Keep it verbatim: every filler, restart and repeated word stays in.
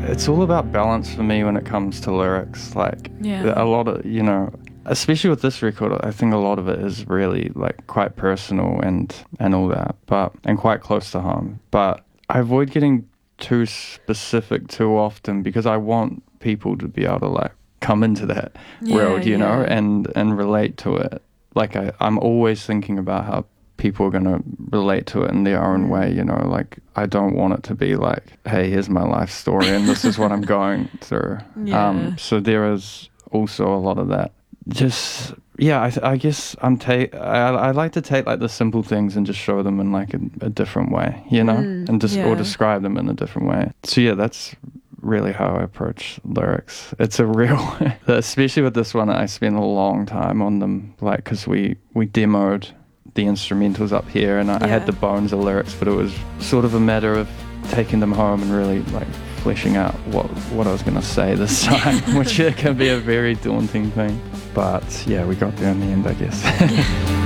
it's all about balance for me when it comes to lyrics. Like, Yeah. a lot of, you know, especially with this record, I think a lot of it is really like quite personal and and all that, but and quite close to home. But I avoid getting too specific too often because I want people to be able to like come into that Yeah, world, you know, yeah. and and relate to it. Like I, I'm always thinking about how people are going to relate to it in their own Mm. way, you know, like I don't want it to be like, hey, here's my life story and this is what I'm going through. Yeah. Um, so there is also a lot of that. Just, yeah, I, th- I guess I'm take. I, I like to take like the simple things and just show them in like a, a different way, you know, Mm, and just yeah. or describe them in a different way. So yeah, that's really how I approach lyrics. It's a real, especially with this one, I spent a long time on them, like because we we demoed the instrumentals up here, and I, I Yeah. had the bones of lyrics, but it was sort of a matter of taking them home and really like fleshing out what what I was going to say this time, which can be a very daunting thing. But yeah, we got there in the end, I guess.